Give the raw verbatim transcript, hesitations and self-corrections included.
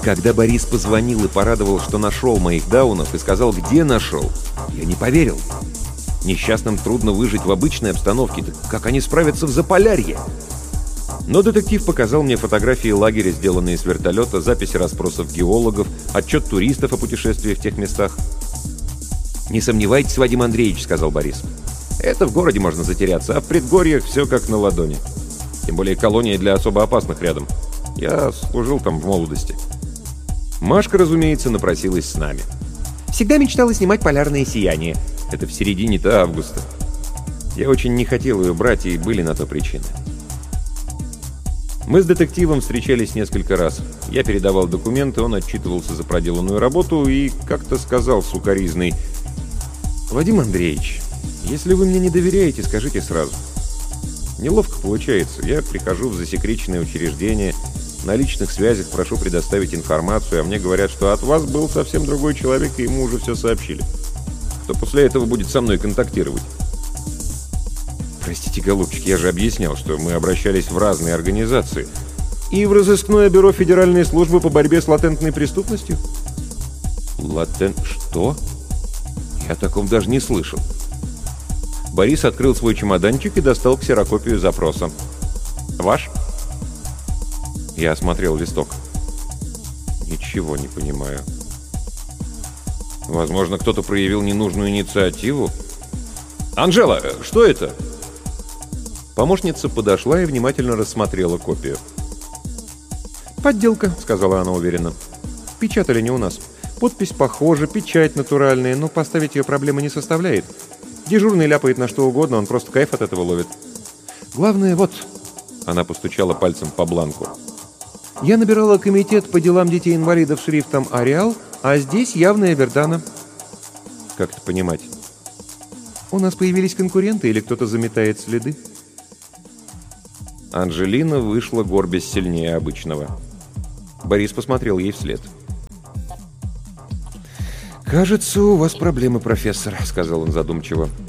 Когда Борис позвонил и порадовал, что нашел моих даунов, и сказал, где нашел, я не поверил. Несчастным трудно выжить в обычной обстановке, так как они справятся в Заполярье? Но детектив показал мне фотографии лагеря, сделанные с вертолета, записи расспросов геологов, отчет туристов о путешествиях в тех местах. «Не сомневайтесь, Вадим Андреевич», — сказал Борис. «Это в городе можно затеряться, а в предгорьях все как на ладони. Тем более колония для особо опасных рядом. Я служил там в молодости». Машка, разумеется, напросилась с нами. «Всегда мечтала снимать «Полярное сияние». Это в середине-то августа. Я очень не хотел ее брать, и были на то причины. Мы с детективом встречались несколько раз. Я передавал документы, он отчитывался за проделанную работу и как-то сказал сукоризный: «Вадим Андреевич, если вы мне не доверяете, скажите сразу. Неловко получается. Я прихожу в засекреченное учреждение, на личных связях прошу предоставить информацию, а мне говорят, что от вас был совсем другой человек, и ему уже все сообщили. Кто после этого будет со мной контактировать?» «Простите, голубчик, я же объяснял, что мы обращались в разные организации. И в разыскное бюро Федеральной службы по борьбе с латентной преступностью». «Латент... что? Я о таком даже не слышал». Борис открыл свой чемоданчик и достал ксерокопию запроса. «Ваш?» Я осмотрел листок. «Ничего не понимаю. Возможно, кто-то проявил ненужную инициативу. Анжела, что это?» Помощница подошла и внимательно рассмотрела копию. «Подделка», — сказала она уверенно. «Печатали не у нас. Подпись похожа, печать натуральная, но поставить ее проблемы не составляет. Дежурный ляпает на что угодно, он просто кайф от этого ловит. Главное, вот...» Она постучала пальцем по бланку. «Я набирала комитет по делам детей-инвалидов шрифтом «Ареал», а здесь явная Вердана». «Как это понимать? У нас появились конкуренты или кто-то заметает следы?» Анжелина вышла, горбясь сильнее обычного. Борис посмотрел ей вслед. «Кажется, у вас проблемы, профессор», — сказал он задумчиво.